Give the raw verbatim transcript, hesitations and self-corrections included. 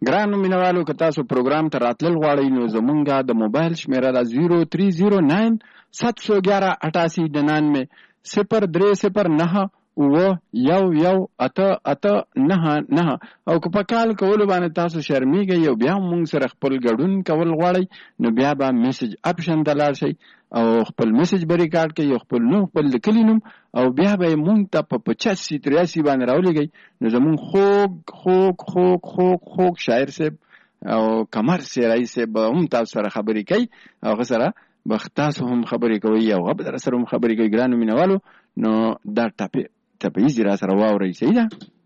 ګرانو مینوالو که تاسو پروګرام ته راتلل غواړئ نو زمونږ د موبایل شمیره ده زیرو تری زیرو ناین سات سو گیارہ اٹاسی ننانوے صفر درې صفر نهه اوه یو یو اته اته نهه نهه. او که په کال کولو باندې تاسو شرمیږئ او بیا مونږ سره خپل ګډون کول غواړئ نو بیا به میسج اپشن ته لاړ شئ او خپل میسج به ریکارډ کړئ او خپل نوم خپل لیکلي نوم او بیا به یې مونږ ته په پچاسی تریاسي باندې راولېږئ نو زمونږ خوږ خوږ خوږ خوږ خوږ شاعر صاحب او قمر سیرای صاحب به هم تاسو سره خبرې کوي او هغه سره به تاسو هم خبرې کوئ او هغه به در سره هم خبرې کوي. ګرانو مینوالو نو دا ټاپې ټپیزې را سره واورئ. صحیح ده.